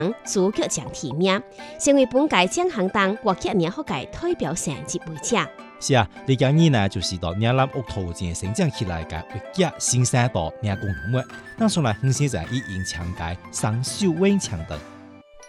朱克奖提名，成為本屆獎項當國際年學界代表成績為者。 是啊，你今年呢就是到嶺南屋頭前成長起來嘅活躍新生代嶺工人們，當上來很現在以演唱界雙手穩強的。